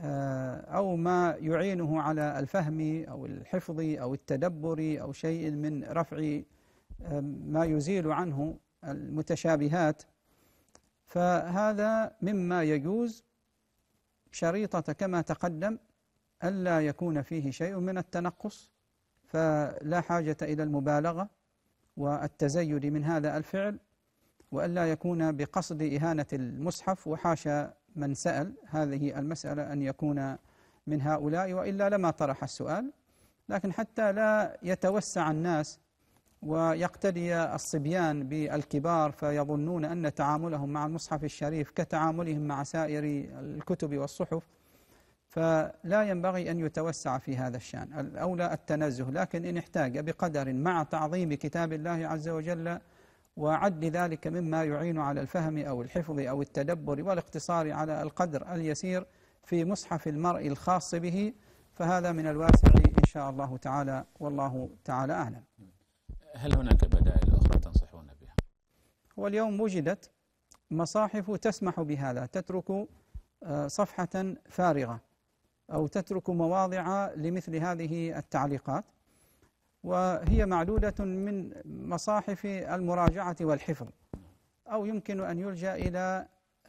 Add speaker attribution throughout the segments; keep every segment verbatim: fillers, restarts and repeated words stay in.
Speaker 1: أو ما يعينه على الفهم أو الحفظ أو التدبر أو شيء من رفع ما يزيل عنه المتشابهات، فهذا مما يجوز، شريطة كما تقدم ألا يكون فيه شيء من التنقص، فلا حاجة إلى المبالغة والتزيد من هذا الفعل، وألا يكون بقصد إهانة المصحف، وحاشا من سأل هذه المسألة أن يكون من هؤلاء، وإلا لما طرح السؤال. لكن حتى لا يتوسع الناس ويقتدي الصبيان بالكبار فيظنون أن تعاملهم مع المصحف الشريف كتعاملهم مع سائر الكتب والصحف، فلا ينبغي أن يتوسع في هذا الشأن. الأولى التنزه، لكن إن احتاج بقدر مع تعظيم كتاب الله عز وجل وعد ذلك مما يعين على الفهم أو الحفظ أو التدبر والاقتصار على القدر اليسير في مصحف المرء الخاص به، فهذا من الواسع إن شاء الله تعالى، والله تعالى أعلم.
Speaker 2: هل هناك بدائل أخرى تنصحون بها؟
Speaker 1: واليوم وجدت مصاحف تسمح بهذا، تترك صفحة فارغة أو تترك مواضع لمثل هذه التعليقات، وهي معدودة من مصاحف المراجعة والحفظ، أو يمكن أن يلجأ إلى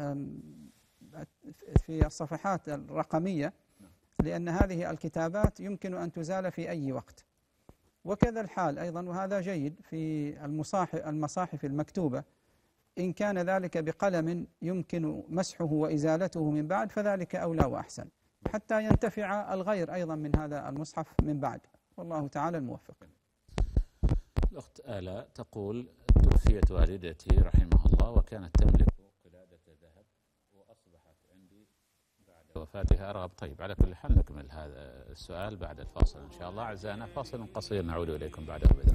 Speaker 1: في الصفحات الرقمية، لأن هذه الكتابات يمكن أن تزال في أي وقت. وكذا الحال أيضا، وهذا جيد، في المصاحف المصاحف المكتوبة، إن كان ذلك بقلم يمكن مسحه وإزالته من بعد فذلك أولى وأحسن، حتى ينتفع الغير أيضا من هذا المصحف من بعد، والله تعالى الموفق.
Speaker 2: الأخت آلاء تقول: توفيت والدتي رحمها الله وكانت تملك قلادة ذهب، وأصبحت عندي بعد وفاتها أرغب. طيب، على كل حال نكمل هذا السؤال بعد الفاصل إن شاء الله. أعزائنا، فاصل قصير نعود إليكم بعده بإذن الله.